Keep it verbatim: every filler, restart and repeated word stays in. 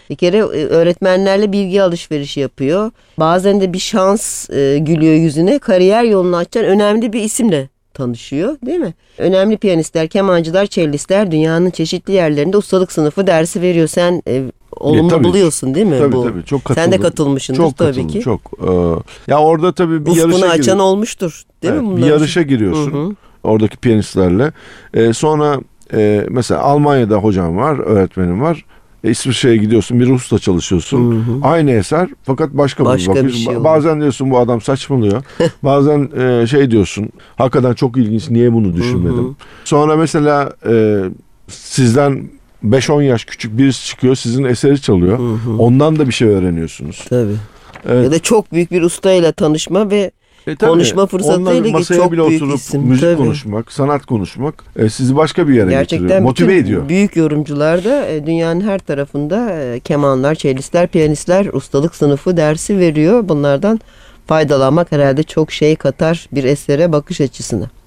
Bir kere e, öğretmenlerle bilgi alışverişi yapıyor. Bazen de bir şans e, gülüyor yüzüne. Kariyer yolunu açan önemli bir isimle tanışıyor, değil mi? Önemli piyanistler, kemancılar, cellistler dünyanın çeşitli yerlerinde ustalık sınıfı dersi veriyor. Sen e, olumlu tabii, buluyorsun değil mi tabii, bu? Tabii çok katıldım. Sen de katılmışsındır çok tabii katıldım, ki. Çok. Ee, ya orada tabii bir Ufkunu yarışa açan giriyorsun. olmuştur değil Evet, mi? bir Bunlar yarışa giriyorsun. Hı hı. Oradaki piyanistlerle. Ee, sonra e, mesela Almanya'da hocam var, öğretmenim var. E, İsviçre'ye gidiyorsun, bir Rus'la çalışıyorsun. Hı hı. Aynı eser fakat başka, Başka bir bir bakış. şey oluyor. Bazen diyorsun bu adam saçmalıyor. Bazen e, şey diyorsun, hakikaten çok ilginç, niye bunu düşünmedim. Hı hı. Sonra mesela e, sizden beş on yaş küçük birisi çıkıyor, sizin eseri çalıyor. Hı hı. Ondan da bir şey öğreniyorsunuz. Tabii. Evet. Ya da çok büyük bir ustayla tanışma ve E, tabii, konuşma fırsatıyla onunla ki masaya çok bile büyük oturup isim. müzik Tabii. konuşmak, sanat konuşmak e, sizi başka bir yere Gerçekten getiriyor, motive bütün ediyor. büyük yorumcular da e, dünyanın her tarafında e, kemanlar, cellistler, piyanistler ustalık sınıfı dersi veriyor. Bunlardan faydalanmak herhalde çok şey katar bir esere bakış açısına.